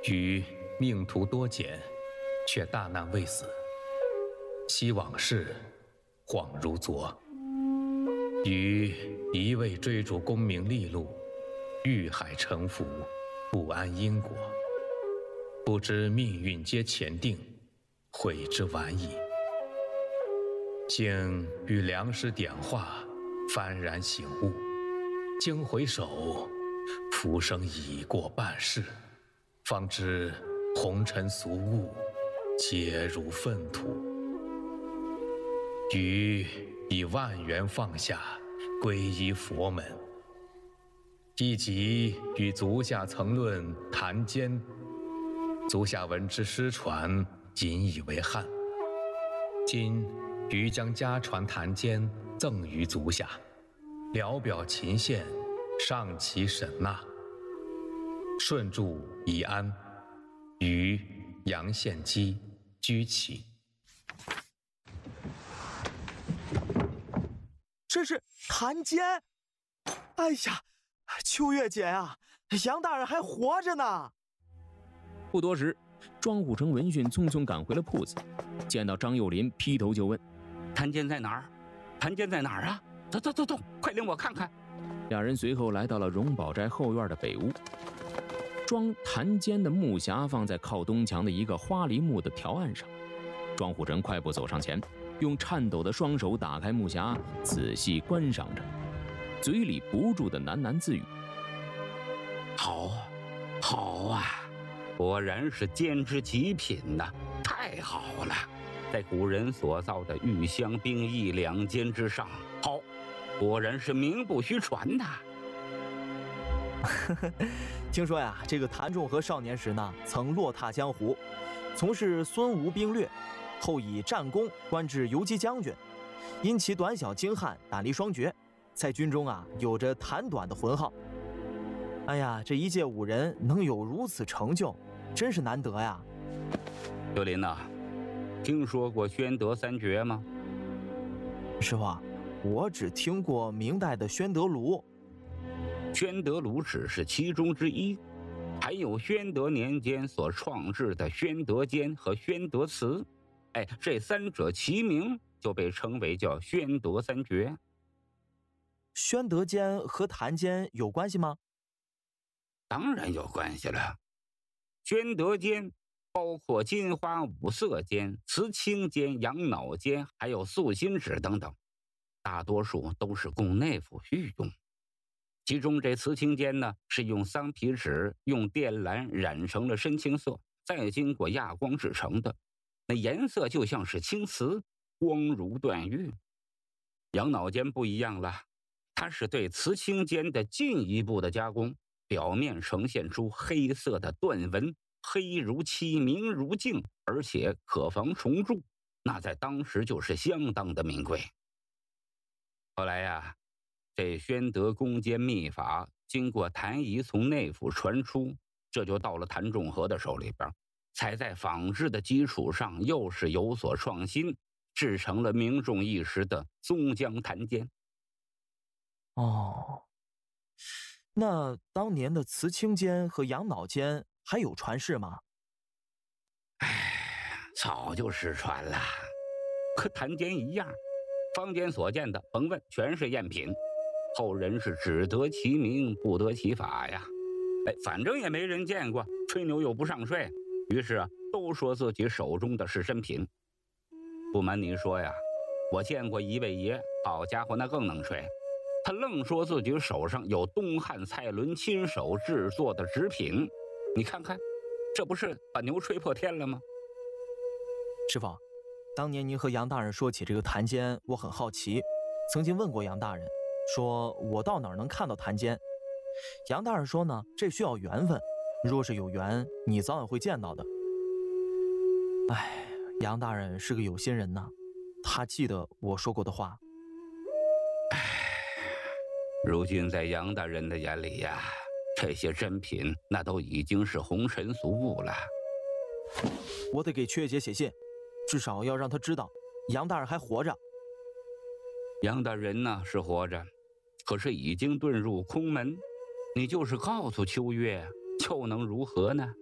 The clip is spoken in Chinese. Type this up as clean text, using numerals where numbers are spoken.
余命途多险，却大难未死。昔往事，恍如昨。余一味追逐功名利禄，欲海沉浮，不安因果。不知命运皆前定，悔之晚矣。幸遇良师点化，幡然醒悟。经回首，浮生已过半世，方知红尘俗物，皆如粪土。余以万缘放下，皈依佛门。一集与足下曾论谈间，足下闻之失传，仅以为憾。今余将家传谈间赠于足下，聊表琴献，上其审纳。顺祝已安，余杨献基居起。 这是谭坚！哎呀，秋月姐啊，杨大人还活着呢！ 不多时，庄虎城闻讯匆匆赶回了铺子，见到张幼林，劈头就问：“ 谭坚在哪儿？谭坚在哪儿啊？走走走走，快领我看看！” 两人随后来到了荣宝斋后院的北屋，装谭坚的木匣放在靠东墙的一个花梨木的条案上。庄虎城快步走上前，用颤抖的双手打开木匣，仔细观赏着，嘴里不住的喃喃自语：“ 好，好啊，果然是坚之极品呐，太好了，在古人所造的玉香冰意两间之上，好，果然是名不虚传呐。” 听说呀，这个谭仲和少年时呢，曾落踏江湖，从事孙吴兵略，后以战功官至游击将军。因其短小精悍，胆力双绝，在军中啊有着谭短的浑号。哎呀，这一介武人能有如此成就，真是难得呀。 幼林呐，听说过宣德三绝吗？ 师傅，我只听过明代的宣德炉。 宣德炉只是其中之一，还有宣德年间所创制的宣德间和宣德祠。哎，这三者齐名，就被称为叫宣德三绝。 宣德间和谭间有关系吗？ 当然有关系了。宣德间包括金花五色间、瓷青间、养脑间，还有素心纸等等，大多数都是供内府御用。其中这瓷青间呢，是用桑皮纸用靛蓝染成了深青色，再经过亚光制成的，那颜色就像是青瓷，光如断玉。养脑间不一样了，它是对瓷青间的进一步的加工，表面呈现出黑色的断纹，黑如漆，明如镜，而且可防虫蛀，那在当时就是相当的名贵。后来呀，这宣德攻坚秘法经过谭仪从内府传出，这就到了谭仲和的手里边，才在仿制的基础上又是有所创新，制成了名重一时的松江谭间。 哦，那当年的瓷青间和养脑间还有传世吗？ 早就失传了，和谭间一样，坊间所见的甭问，全是赝品，后人是只得其名不得其法呀。反正也没人见过，吹牛又不上税，于是啊，都说自己手中的是真品。不瞒你说呀，我见过一位爷，好家伙，那更能吹，他愣说自己手上有东汉蔡伦亲手制作的纸品。你看看，这不是把牛吹破天了吗？ 师傅，当年您和杨大人说起这个谭间，我很好奇，曾经问过杨大人，说我到哪儿能看到谭间？杨大人说呢，这需要缘分，若是有缘，你早晚会见到的。哎，杨大人是个有心人呐，他记得我说过的话。 如今在杨大人的眼里呀，这些珍品那都已经是红尘俗物了。 我得给雀姐写信，至少要让她知道杨大人还活着。 杨大人呢是活着，可是已经遁入空门，你就是告诉秋月，又能如何呢？